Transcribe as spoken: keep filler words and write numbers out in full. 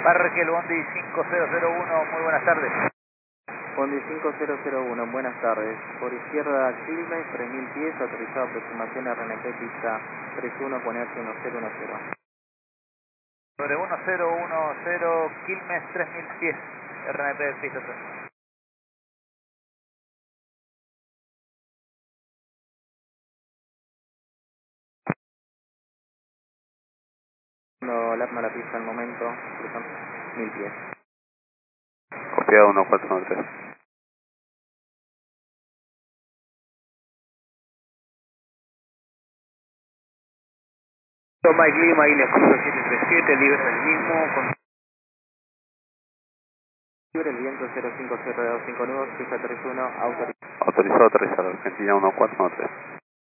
Parque El Bondi cinco cero cero uno, muy buenas tardes. Bondi cinco cero cero uno, buenas tardes. Por izquierda, Quilmes, tres mil pies, autorizado aproximación R N P pista treinta y uno, ponerse uno cero uno cero. Sobre uno cero uno cero, Quilmes, tres mil pies, R N P pista tres. No, alarma la pista al momento, cruzando mil pies. Copiado uno cuatro uno tres. Mike Lima, Ilia Cruzo siete tres siete, libre del mismo, con libre el viento cero cinco cero dos cinco nueve, pista treinta y uno, autorizado. Autorizado aterrizar, Argentina uno cuatro uno tres.